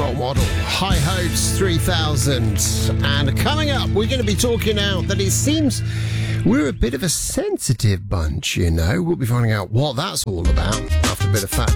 role model, High Hopes 3000. And coming up, we're going to be talking out that it seems we're a bit of a sensitive bunch, you know. We'll be finding out what that's all about after a bit of fact